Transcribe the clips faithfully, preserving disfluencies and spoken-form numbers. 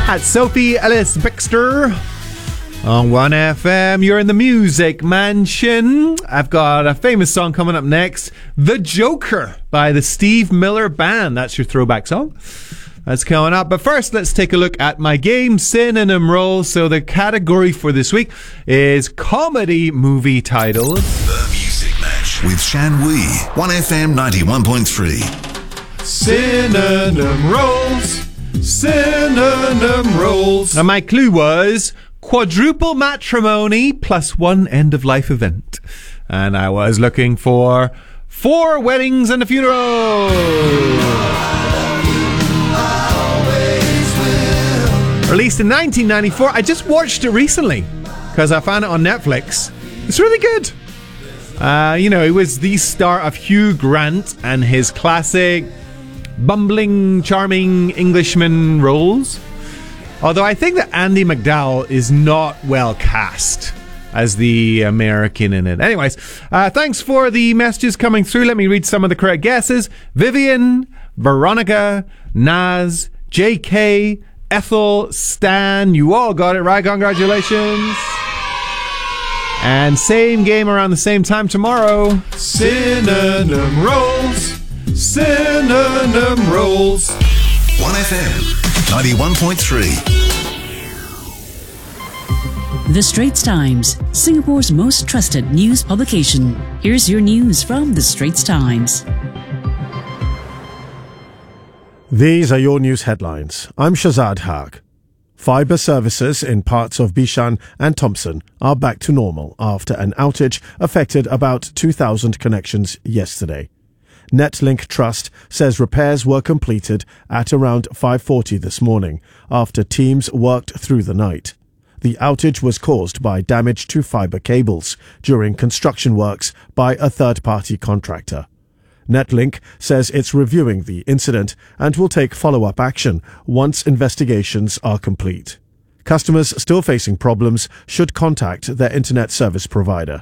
At Sophie Ellis Bixter on one F M. You're in the Music Mansion. I've got a famous song coming up next, The Joker by the Steve Miller Band. That's your throwback song. That's coming up. But first, let's take a look at my game synonym roll. So the category for this week is comedy movie titles. The Music Match with Shan Wee, one F M ninety-one point three. Synonym rolls. Synonym rolls. Now my clue was quadruple matrimony plus one end-of-life event. And I was looking for four weddings and a funeral. Released in nineteen ninety-four. I just watched it recently because I found it on Netflix. It's really good. Uh, you know, it was the star of Hugh Grant and his classic bumbling, charming Englishman roles. Although I think that Andy McDowell is not well cast as the American in it. Anyways, uh, thanks for the messages coming through. Let me read some of the correct guesses. Vivian, Veronica, Naz, J K, Ethel, Stan. You all got it right. Congratulations. And same game around the same time tomorrow. Synonym rolls. Synonym rolls. one F M ninety-one point three. The Straits Times, Singapore's most trusted news publication. Here's your news from The Straits Times. These are your news headlines. I'm Shazad Haq. Fibre services in parts of Bishan and Thompson are back to normal after an outage affected about two thousand connections yesterday. Netlink Trust says repairs were completed at around five forty this morning after teams worked through the night. The outage was caused by damage to fibre cables during construction works by a third-party contractor. Netlink says it's reviewing the incident and will take follow-up action once investigations are complete. Customers still facing problems should contact their internet service provider.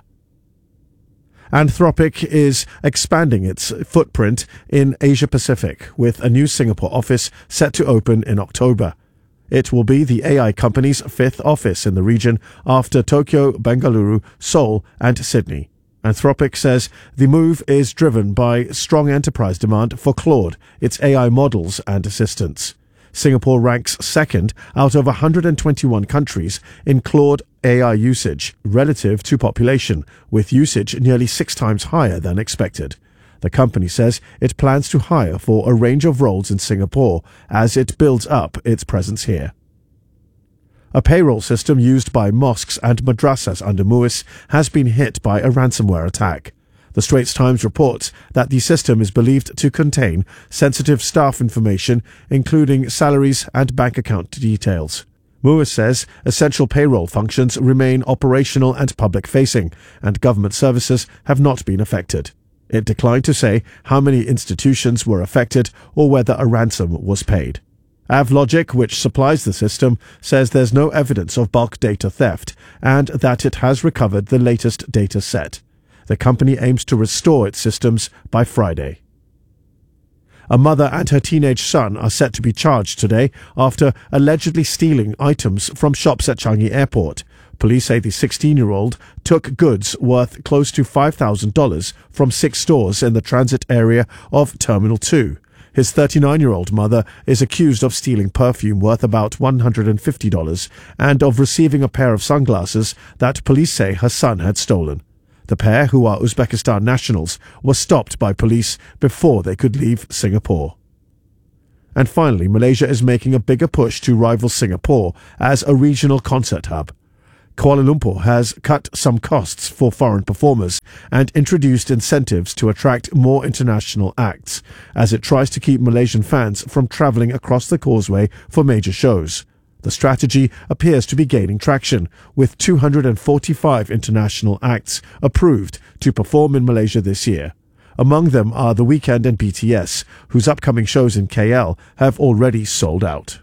Anthropic is expanding its footprint in Asia Pacific with a new Singapore office set to open in October. It will be the A I company's fifth office in the region after Tokyo, Bengaluru, Seoul and Sydney. Anthropic says the move is driven by strong enterprise demand for Claude, its A I models and assistants. Singapore ranks second out of one hundred twenty-one countries in Claude A I usage relative to population, with usage nearly six times higher than expected. The company says it plans to hire for a range of roles in Singapore as it builds up its presence here. A payroll system used by mosques and madrasas under MUIS has been hit by a ransomware attack. The Straits Times reports that the system is believed to contain sensitive staff information, including salaries and bank account details. MUIS says essential payroll functions remain operational and public-facing, and government services have not been affected. It declined to say how many institutions were affected or whether a ransom was paid. AvLogic, which supplies the system, says there's no evidence of bulk data theft and that it has recovered the latest data set. The company aims to restore its systems by Friday. A mother and her teenage son are set to be charged today after allegedly stealing items from shops at Changi Airport. Police say the sixteen-year-old took goods worth close to five thousand dollars from six stores in the transit area of Terminal two. His thirty-nine-year-old mother is accused of stealing perfume worth about one hundred fifty dollars and of receiving a pair of sunglasses that police say her son had stolen. The pair, who are Uzbekistan nationals, were stopped by police before they could leave Singapore. And finally, Malaysia is making a bigger push to rival Singapore as a regional concert hub. Kuala Lumpur has cut some costs for foreign performers and introduced incentives to attract more international acts, as it tries to keep Malaysian fans from travelling across the causeway for major shows. The strategy appears to be gaining traction, with two hundred forty-five international acts approved to perform in Malaysia this year. Among them are The Weeknd and B T S, whose upcoming shows in K L have already sold out.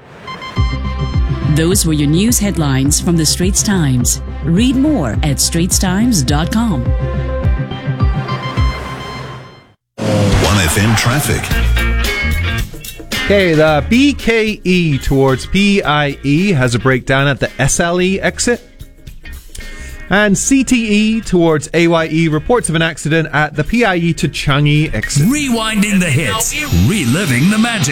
Those were your news headlines from The Straits Times. Read more at straits times dot com. one F M traffic. Okay, the B K E towards P I E has a breakdown at the S L E exit. And C T E towards A Y E reports of an accident at the P I E to Changi exit. Rewinding the hits, reliving the magic.